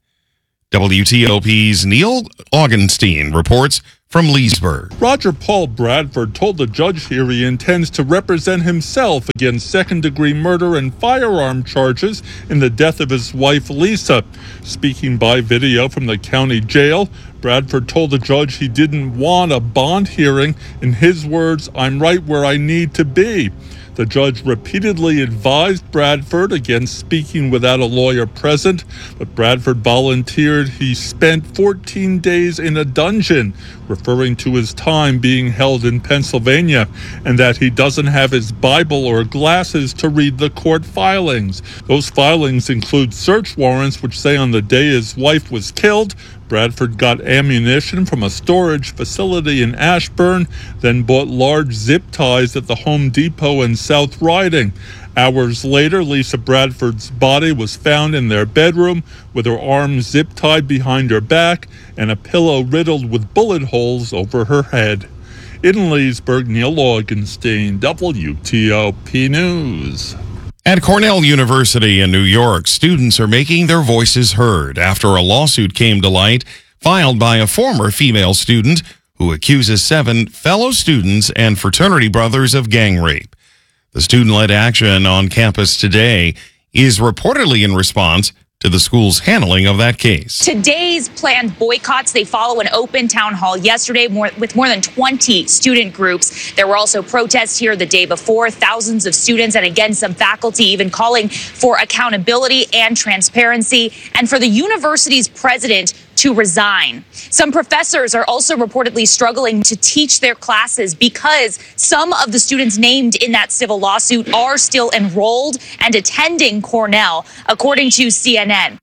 Speaker 1: WTOP's Neil Augenstein reports from Leesburg.
Speaker 21: Roger Paul Bradford told the judge here he intends to represent himself against second-degree murder and firearm charges in the death of his wife, Lisa. Speaking by video from the county jail, Bradford told the judge he didn't want a bond hearing. In his words, "I'm right where I need to be." The judge repeatedly advised Bradford against speaking without a lawyer present, but Bradford volunteered he spent 14 days in a dungeon, referring to his time being held in Pennsylvania, and that he doesn't have his Bible or glasses to read the court filings. Those filings include search warrants which say on the day his wife was killed, Bradford got ammunition from a storage facility in Ashburn, then bought large zip ties at the Home Depot in South Riding. Hours later, Lisa Bradford's body was found in their bedroom with her arms zip-tied behind her back and a pillow riddled with bullet holes over her head. In Leesburg, Neil Augenstein, WTOP News.
Speaker 1: At Cornell University in New York, students are making their voices heard after a lawsuit came to light filed by a former female student who accuses 7 fellow students and fraternity brothers of gang rape. The student-led action on campus today is reportedly in response to the school's handling of that case.
Speaker 10: Today's planned boycotts, they follow an open town hall yesterday with more than 20 student groups. There were also protests here the day before, thousands of students and again some faculty even calling for accountability and transparency and for the university's president to resign. Some professors are also reportedly struggling to teach their classes because some of the students named in that civil lawsuit are still enrolled and attending Cornell, according to CNN.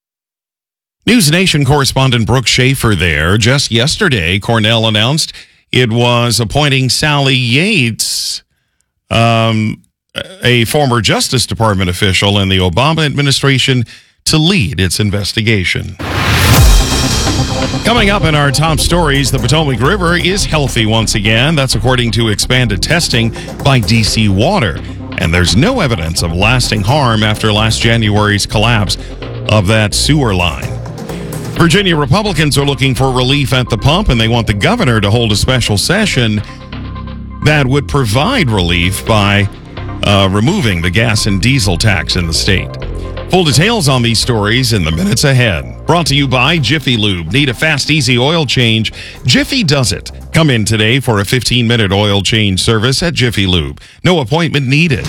Speaker 1: News Nation correspondent Brooke Schaefer there. Just yesterday, Cornell announced it was appointing Sally Yates, a former Justice Department official in the Obama administration, to lead its investigation. Coming up in our top stories, the Potomac River is healthy once again. That's according to expanded testing by DC Water. And there's no evidence of lasting harm after last January's collapse of that sewer line. Virginia Republicans are looking for relief at the pump, and they want the governor to hold a special session that would provide relief by removing the gas and diesel tax in the state. Full details on these stories in the minutes ahead. Brought to you by Jiffy Lube. Need a fast, easy oil change? Jiffy does it. Come in today for a 15-minute oil change service at Jiffy Lube. No appointment needed.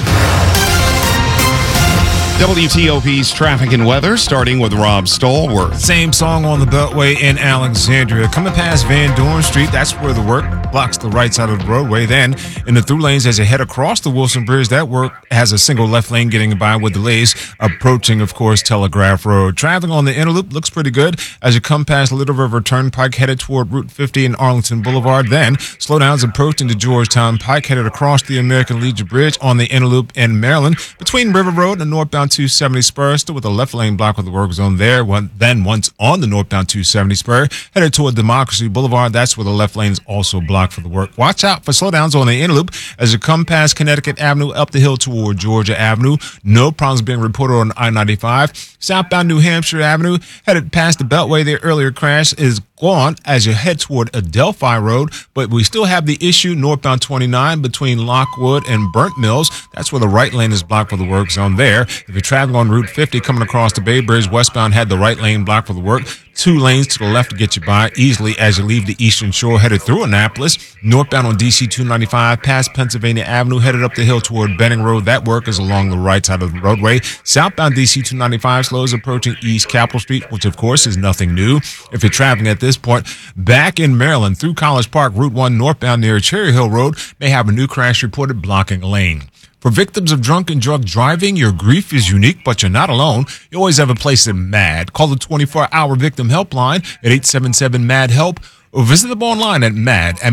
Speaker 1: WTOP's traffic and weather, starting with Rob Stallworth.
Speaker 17: Same song on the Beltway in Alexandria. Coming past Van Dorn Street, that's where the work blocks the right side of the roadway. Then, in the through lanes as you head across the Wilson Bridge, that work has a single left lane getting by with delays approaching, of course, Telegraph Road. Traveling on the inner loop looks pretty good as you come past Little River Turnpike headed toward Route 50 and Arlington Boulevard. Then, slowdowns approaching the Georgetown Pike headed across the American Legion Bridge on the inner loop in Maryland. Between River Road and northbound 270 spur, still with a left lane block with the work zone there. Then once on the northbound 270 spur, headed toward Democracy Boulevard, that's where the left lane is also blocked. blocked for the work. Watch out for slowdowns on the inner loop as you come past Connecticut Avenue up the hill toward Georgia Avenue. No problems being reported on I-95. Southbound New Hampshire Avenue, headed past the Beltway. The earlier crash is gone as you head toward Adelphi Road, but we still have the issue northbound 29 between Lockwood and Burnt Mills. That's where the right lane is blocked for the work zone there. If you're traveling on Route 50 coming across the Bay Bridge, westbound had the right lane blocked for the work. 2 lanes to the left to get you by easily as you leave the Eastern Shore headed through Annapolis. Northbound on DC 295 past Pennsylvania Avenue headed up the hill toward Benning Road. That work is along the right side of the roadway. Southbound DC 295 slows approaching East Capitol Street, which of course is nothing new. If you're traveling at this point, back in Maryland through College Park, Route 1 northbound near Cherry Hill Road may have a new crash reported blocking a lane. For victims of drunk and drug driving, your grief is unique, but you're not alone. You always have a place at MAD. Call the 24-hour victim helpline at 877-MAD-HELP or visit them online at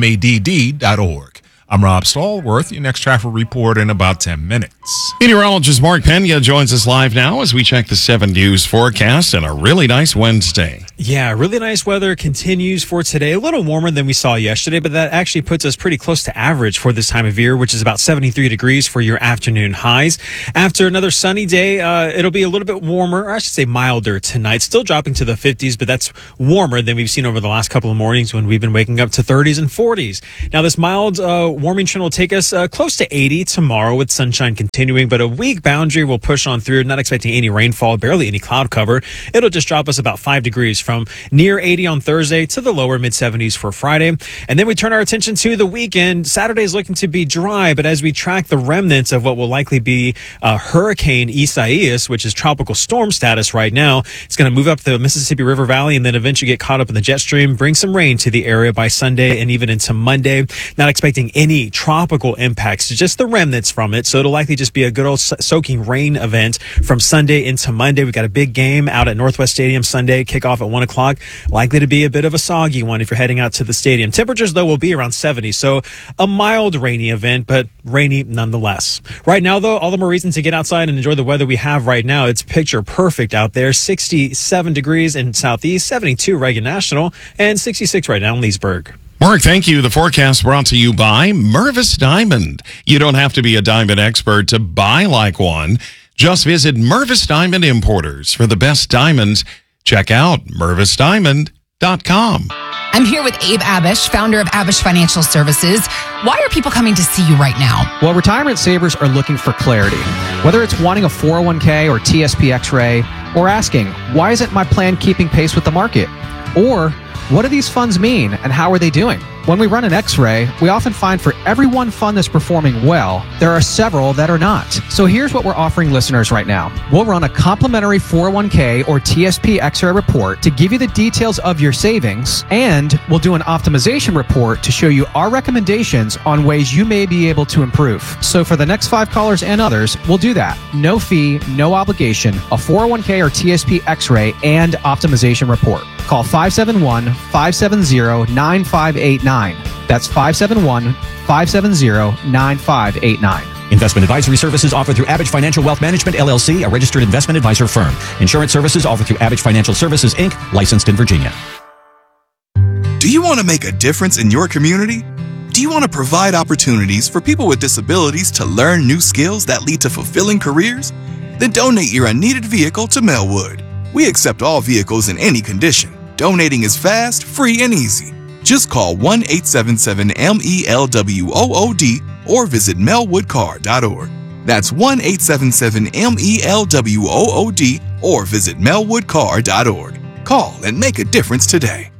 Speaker 17: madd.org. I'm Rob Stallworth, your next traffic report in about 10 minutes.
Speaker 1: Meteorologist Mark Pena joins us live now as we check the 7 News forecast and a really nice Wednesday.
Speaker 8: Yeah, really nice weather continues for today. A little warmer than we saw yesterday, but that actually puts us pretty close to average for this time of year, which is about 73 degrees for your afternoon highs. After another sunny day, it'll be a little bit warmer, or I should say milder tonight. Still dropping to the 50s, but that's warmer than we've seen over the last couple of mornings when we've been waking up to 30s and 40s. Now, this mild warming trend will take us close to 80 tomorrow with sunshine continuing, but a weak boundary will push on through. Not expecting any rainfall, barely any cloud cover. It'll just drop us about 5 degrees from near 80 on Thursday to the lower mid-70s for Friday. And then we turn our attention to the weekend. Saturday is looking to be dry, but as we track the remnants of what will likely be Hurricane Isaias, which is tropical storm status right now, it's going to move up the Mississippi River Valley and then eventually get caught up in the jet stream, bring some rain to the area by Sunday and even into Monday. Not expecting any tropical impacts, just the remnants from it. So it'll likely just be a good old soaking rain event from Sunday into Monday. We've got a big game out at Northwest Stadium Sunday, kickoff at 1 o'clock. Likely to be a bit of a soggy one if you're heading out to the stadium. Temperatures, though, will be around 70, so a mild rainy event, but rainy nonetheless. Right now, though, all the more reason to get outside and enjoy the weather we have right now. It's picture perfect out there. 67 degrees in Southeast, 72 Reagan National, and 66 right now in Leesburg.
Speaker 1: Mark, thank you. The forecast brought to you by Mervis Diamond. You don't have to be a diamond expert to buy like one. Just visit Mervis Diamond Importers for the best diamonds. Check out mervisdiamond.com.
Speaker 9: I'm here with Abe Abish, founder of Abish Financial Services. Why are people coming to see you right now?
Speaker 12: Well, retirement savers are looking for clarity. Whether it's wanting a 401k or TSP X-ray, or asking, why isn't my plan keeping pace with the market? Or, what do these funds mean and how are they doing? When we run an X-ray, we often find for every one fund that's performing well, there are several that are not. So here's what we're offering listeners right now. We'll run a complimentary 401k or TSP X-ray report to give you the details of your savings, and we'll do an optimization report to show you our recommendations on ways you may be able to improve. So for the next 5 callers and others, we'll do that. No fee, no obligation, a 401k or TSP X-ray and optimization report. Call 571-570-9589. That's 571-570-9589.
Speaker 23: Investment advisory services offered through Abish Financial Wealth Management, LLC, a registered investment advisor firm. Insurance services offered through Abish Financial Services, Inc., licensed in Virginia.
Speaker 24: Do you want to make a difference in your community? Do you want to provide opportunities for people with disabilities to learn new skills that lead to fulfilling careers? Then donate your unneeded vehicle to Melwood. We accept all vehicles in any condition. Donating is fast, free, and easy. Just call 1-877-MELWOOD or visit melwoodcar.org. That's 1-877-MELWOOD or visit melwoodcar.org. Call and make a difference today.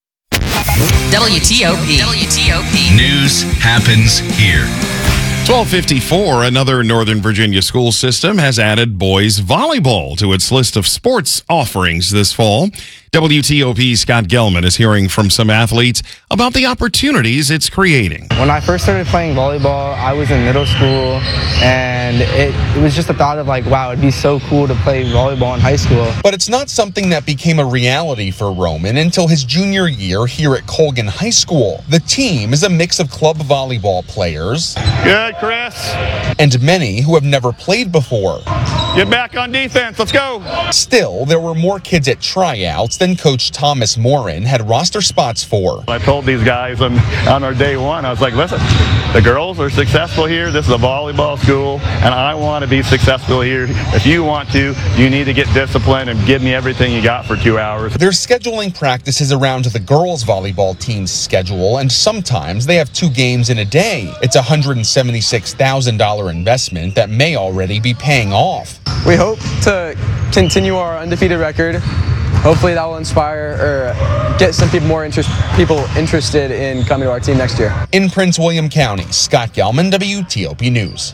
Speaker 11: WTOP.
Speaker 25: News happens here.
Speaker 1: 1254, another Northern Virginia school system has added boys volleyball to its list of sports offerings this fall. WTOP's Scott Gelman is hearing from some athletes about the opportunities it's creating.
Speaker 26: When I first started playing volleyball, I was in middle school, and it was just a thought of like, wow, it'd be so cool to play volleyball in high school.
Speaker 28: But it's not something that became a reality for Roman until his junior year here at Colgan High School. The team is a mix of club volleyball players.
Speaker 29: Good, Chris.
Speaker 28: And many who have never played before.
Speaker 13: Get back on defense. Let's go.
Speaker 28: Still, there were more kids at tryouts than Coach Thomas Morin had roster spots for.
Speaker 13: I told these guys on our day one, I was like, listen, the girls are successful here. This is a volleyball school, and I want to be successful here. If you want to, you need to get disciplined and give me everything you got for 2 hours.
Speaker 28: They're scheduling practices around the girls volleyball team's schedule, and sometimes they have 2 games in a day. It's a $176,000 investment that may already be paying off.
Speaker 26: We hope to continue our undefeated record. Hopefully that will inspire or get some people interested in coming to our team next year.
Speaker 28: In Prince William County, Scott Gelman, WTOP News.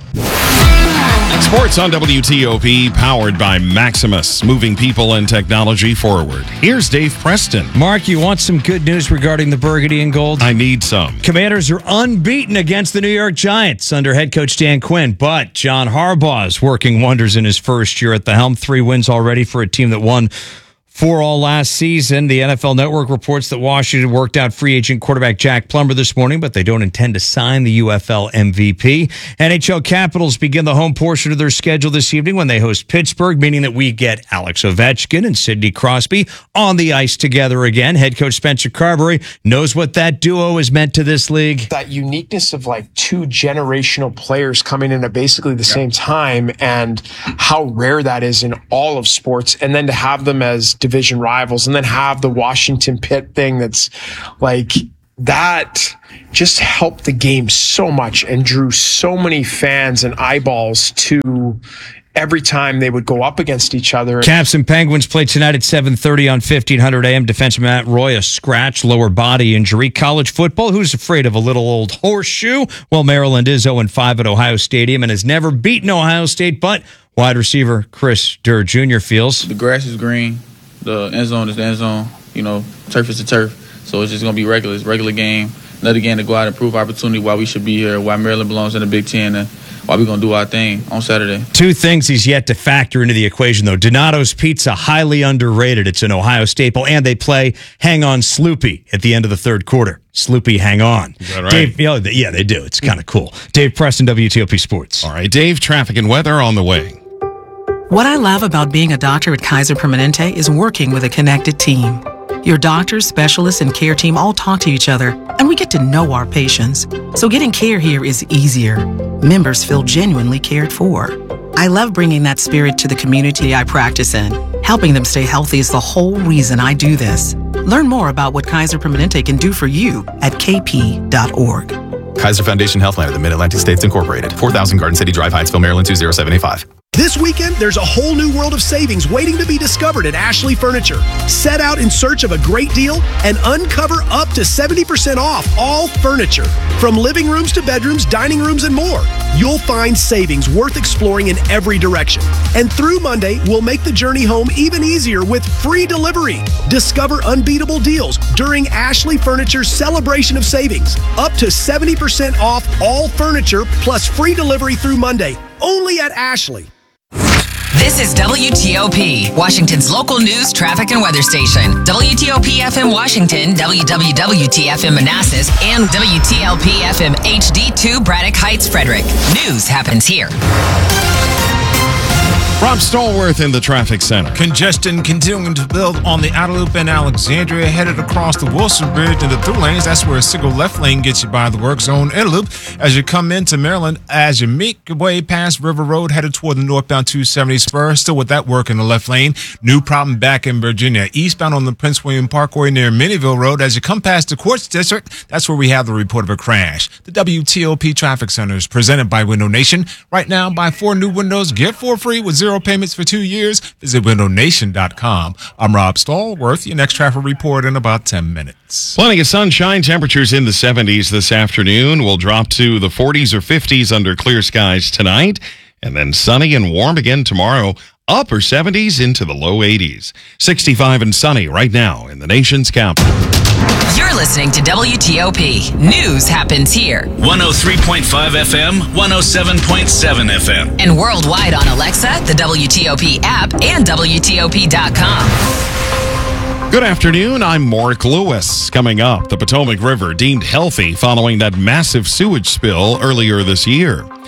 Speaker 1: Sports on WTOP, powered by Maximus, moving people and technology forward. Here's Dave Preston.
Speaker 14: Mark, you want some good news regarding the Burgundy and Gold?
Speaker 1: I need some.
Speaker 14: Commanders are unbeaten against the New York Giants under head coach Dan Quinn, but John Harbaugh is working wonders in his first year at the helm. 3 wins already for a team that won 4 all last season. The NFL Network reports that Washington worked out free agent quarterback Jack Plummer this morning, but they don't intend to sign the UFL MVP. NHL Capitals begin the home portion of their schedule this evening when they host Pittsburgh, meaning that we get Alex Ovechkin and Sidney Crosby on the ice together again. Head coach Spencer Carberry knows what that duo has meant to this league.
Speaker 15: That uniqueness of like 2 generational players coming in at basically the same time, and how rare that is in all of sports, and then to have them as division rivals, and then have the Washington Pitt thing that's like that just helped the game so much and drew so many fans and eyeballs to every time they would go up against each other.
Speaker 14: Caps and Penguins play tonight at 7:30 on 1500 AM. Defenseman Matt Roy, a scratch, lower body injury. College football, who's afraid of a little old horseshoe? Well, Maryland is 0-5 at Ohio Stadium and has never beaten Ohio State, but wide receiver Chris Durr Jr. feels
Speaker 16: the grass is green. The end zone is the end zone. You know, turf is the turf. So it's just going to be regular. It's a regular game. Another game to go out and prove opportunity why we should be here, why Maryland belongs in the Big Ten, and why we're going to do our thing on Saturday.
Speaker 14: 2 things he's yet to factor into the equation, though. Donato's Pizza, highly underrated. It's an Ohio staple, and they play Hang On Sloopy at the end of the 3rd quarter. Sloopy, hang on.
Speaker 1: Is that right?
Speaker 14: Dave, yeah, they do. It's kind of cool. Dave Preston, WTOP Sports.
Speaker 1: All right, Dave, traffic and weather on the way.
Speaker 18: What I love about being a doctor at Kaiser Permanente is working with a connected team. Your doctors, specialists, and care team all talk to each other, and we get to know our patients. So getting care here is easier. Members feel genuinely cared for. I love bringing that spirit to the community I practice in. Helping them stay healthy is the whole reason I do this. Learn more about what Kaiser Permanente can do for you at kp.org.
Speaker 19: Kaiser Foundation Healthline of the Mid-Atlantic States Incorporated. 4000 Garden City Drive, Hyattsville, Maryland 20785.
Speaker 20: This weekend, there's a whole new world of savings waiting to be discovered at Ashley Furniture. Set out in search of a great deal and uncover up to 70% off all furniture. From living rooms to bedrooms, dining rooms, and more. You'll find savings worth exploring in every direction. And through Monday, we'll make the journey home even easier with free delivery. Discover unbeatable deals during Ashley Furniture's celebration of savings. Up to 70% off all furniture plus free delivery through Monday. Only at Ashley.
Speaker 11: This is WTOP, Washington's local news, traffic, and weather station. WTOP FM Washington, WWWT-FM Manassas, and WTLP FM HD2 Braddock Heights, Frederick. News happens here.
Speaker 1: Rob Stallworth in the traffic center.
Speaker 17: Congestion continuing to build on the outer loop in Alexandria, headed across the Wilson Bridge into through lanes. That's where a single left lane gets you by the work zone inner loop. As you come into Maryland, as you make your way past River Road, headed toward the northbound 270 spur, still with that work in the left lane. New problem back in Virginia. Eastbound on the Prince William Parkway near Minnieville Road. As you come past the Quartz District, that's where we have the report of a crash. The WTOP Traffic Center is presented by Window Nation. Right now, buy 4 new windows, get 4 free with 0 payments for 2 years. Visit windownation.com. I'm Rob Stallworth. Your next traffic report in about 10 minutes.
Speaker 1: Plenty of sunshine. Temperatures in the 70s this afternoon. Will drop to the 40s or 50s under clear skies tonight. And then sunny and warm again tomorrow. Upper 70s into the low 80s. 65 and sunny right now in the nation's capital.
Speaker 11: You're listening to WTOP. News happens here.
Speaker 25: 103.5 FM, 107.7 FM.
Speaker 11: And worldwide on Alexa, the WTOP app, and WTOP.com.
Speaker 1: Good afternoon. I'm Mark Lewis. Coming up, the Potomac River deemed healthy following that massive sewage spill earlier this year.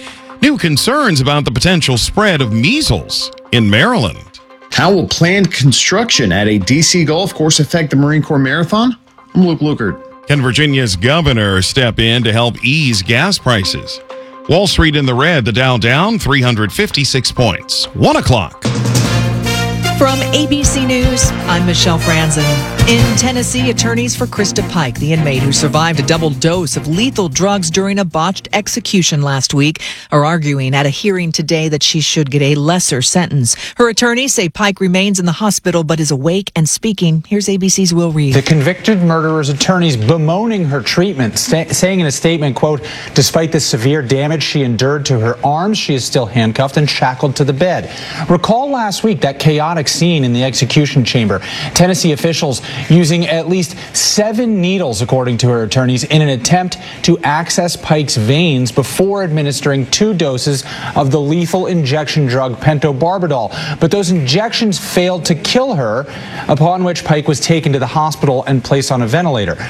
Speaker 1: New concerns about the potential spread of measles in Maryland.
Speaker 2: How will planned construction at a D.C. golf course affect the Marine Corps Marathon? I'm Luke Lukert.
Speaker 1: Can Virginia's governor step in to help ease gas prices? Wall Street in the red, the Dow down 356 points. 1 o'clock.
Speaker 3: From ABC News, I'm Michelle Franzen. In Tennessee, attorneys for Krista Pike, the inmate who survived a double dose of lethal drugs during a botched execution last week, are arguing at a hearing today that she should get a lesser sentence. Her attorneys say Pike remains in the hospital but is awake and speaking. Here's ABC's Will Reed.
Speaker 4: The convicted murderer's attorneys bemoaning her treatment, saying in a statement, quote, despite the severe damage she endured to her arms, she is still handcuffed and shackled to the bed. Recall last week that chaotic scene in the execution chamber. Tennessee officials using at least 7 needles, according to her attorneys, in an attempt to access Pike's veins before administering 2 doses of the lethal injection drug pentobarbital. But those injections failed to kill her, upon which Pike was taken to the hospital and placed on a ventilator.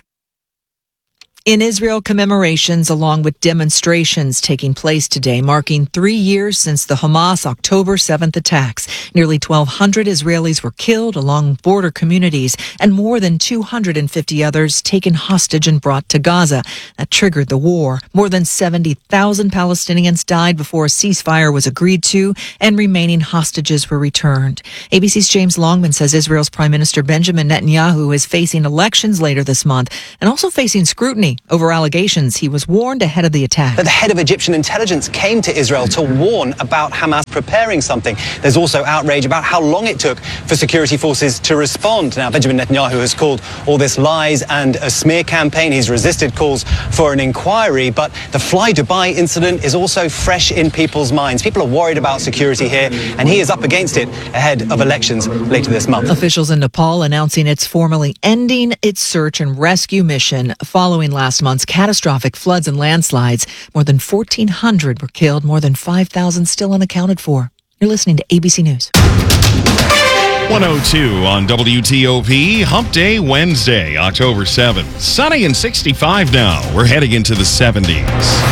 Speaker 3: In Israel, commemorations along with demonstrations taking place today, marking 3 years since the Hamas October 7th attacks. Nearly 1,200 Israelis were killed along border communities and more than 250 others taken hostage and brought to Gaza. That triggered the war. More than 70,000 Palestinians died before a ceasefire was agreed to and remaining hostages were returned. ABC's James Longman says Israel's Prime Minister Benjamin Netanyahu is facing elections later this month and also facing scrutiny over allegations he was warned ahead of the attack.
Speaker 5: But the head of Egyptian intelligence came to Israel to warn about Hamas preparing something. There's also outrage about how long it took for security forces to respond. Now, Benjamin Netanyahu has called all this lies and a smear campaign. He's resisted calls for an inquiry, but the Fly Dubai incident is also fresh in people's minds. People are worried about security here, and he is up against it ahead of elections later this month.
Speaker 3: Officials in Nepal announcing it's formally ending its search and rescue mission following last month's catastrophic floods and landslides. More than 1,400 were killed, more than 5,000 still unaccounted for. You're listening to ABC News.
Speaker 1: 102 on WTOP, Hump Day Wednesday, October 7th. Sunny and 65 now. We're heading into the 70s.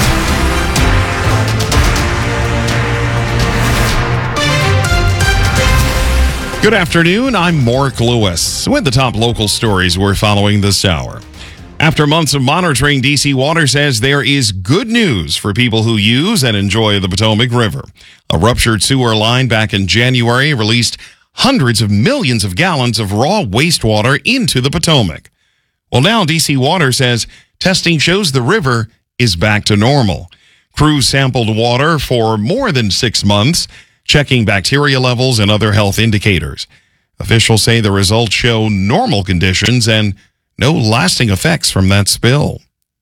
Speaker 1: Good afternoon, I'm Mark Lewis with the top local stories we're following this hour. After months of monitoring, DC Water says there is good news for people who use and enjoy the Potomac River. A ruptured sewer line back in January released hundreds of millions of gallons of raw wastewater into the Potomac. Well, now DC Water says testing shows the river is back to normal. Crews sampled water for more than 6 months, checking bacteria levels and other health indicators. Officials say the results show normal conditions and no lasting effects from that spill.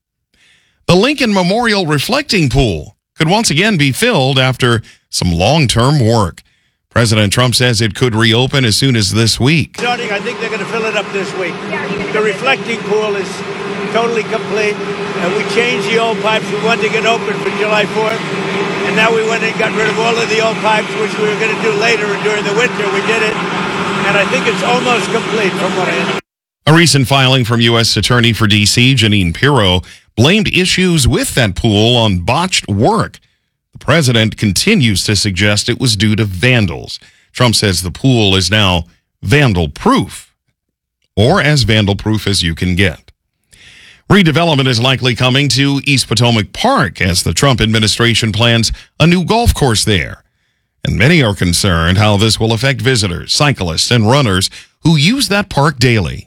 Speaker 1: The Lincoln Memorial Reflecting Pool could once again be filled after some long-term work. President Trump says it could reopen as soon as this week.
Speaker 6: Starting, I think they're going to fill it up this week. The reflecting pool is totally complete. And we changed the old pipes. We wanted to get open for July 4th. And now we went and got rid of all of the old pipes, which we were going to do later during the winter. We did it. And I think it's almost complete from what I understand.
Speaker 1: A recent filing from U.S. Attorney for D.C., Jeanine Pirro, blamed issues with that pool on botched work. The president continues to suggest it was due to vandals. Trump says the pool is now vandal-proof, or as vandal-proof as you can get. Redevelopment is likely coming to East Potomac Park as the Trump administration plans a new golf course there. And many are concerned how this will affect visitors, cyclists, and runners who use that park daily.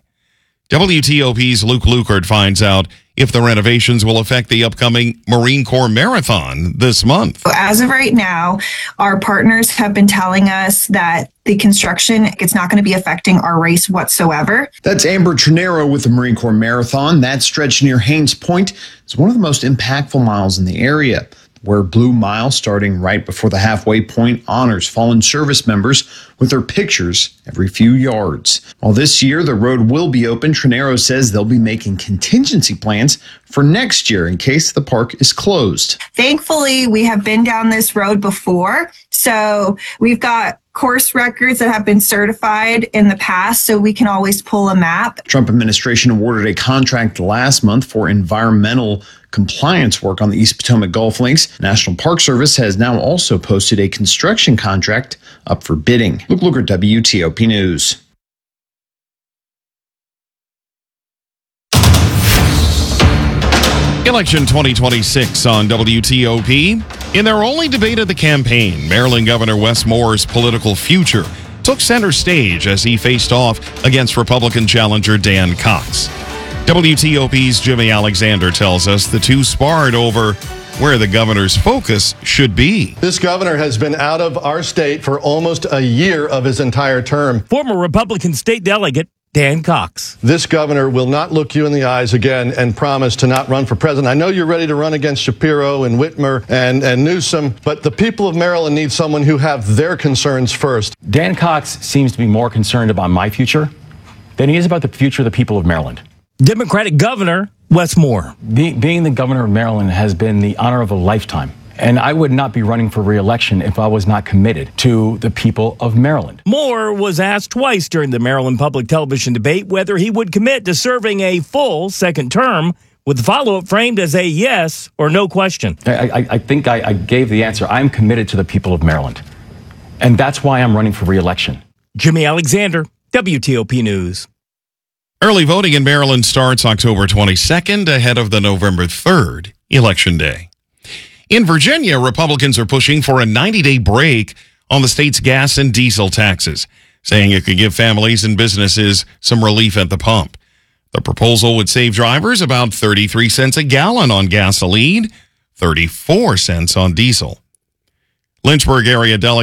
Speaker 1: WTOP's Luke Lukert finds out if the renovations will affect the upcoming Marine Corps Marathon this month.
Speaker 7: As of right now, our partners have been telling us that the construction, it's not going to be affecting our race whatsoever.
Speaker 2: That's Amber Trinero with the Marine Corps Marathon. That stretch near Haynes Point is one of the most impactful miles in the area, where Blue Mile, starting right before the halfway point, honors fallen service members with their pictures every few yards. While this year the road will be open, Trinero says they'll be making contingency plans for next year in case the park is closed.
Speaker 7: Thankfully, we have been down this road before, so we've got course records that have been certified in the past, so we can always pull a map.
Speaker 2: Trump administration awarded a contract last month for environmental compliance work on the East Potomac Golf Links. National Park Service has now also posted a construction contract up for bidding. Luke Luger, WTOP News.
Speaker 1: Election 2026 on WTOP. In their only debate of the campaign, Maryland Governor Wes Moore's political future took center stage as he faced off against Republican challenger Dan Cox. WTOP's Jimmy Alexander tells us the two sparred over where the governor's focus should be.
Speaker 8: This governor has been out of our state for almost a year of his entire term.
Speaker 9: Former Republican state delegate Dan Cox.
Speaker 8: This governor will not look you in the eyes again and promise to not run for president. I know you're ready to run against Shapiro and Whitmer and Newsom, but the people of Maryland need someone who have their concerns first.
Speaker 10: Dan Cox seems to be more concerned about my future than he is about the future of the people of Maryland.
Speaker 9: Democratic Governor Wes Moore.
Speaker 10: Being the governor of Maryland has been the honor of a lifetime. And I would not be running for re-election if I was not committed to the people of Maryland.
Speaker 9: Moore was asked twice during the Maryland Public Television debate whether he would commit to serving a full second term, with the follow-up framed as a yes or no question.
Speaker 10: I think I gave the answer. I'm committed to the people of Maryland. And that's why I'm running for re-election.
Speaker 9: Jimmy Alexander, WTOP News.
Speaker 1: Early voting in Maryland starts October 22nd ahead of the November 3rd Election Day. In Virginia, Republicans are pushing for a 90-day break on the state's gas and diesel taxes, saying it could give families and businesses some relief at the pump. The proposal would save drivers about 33 cents a gallon on gasoline, 34 cents on diesel. Lynchburg area delegate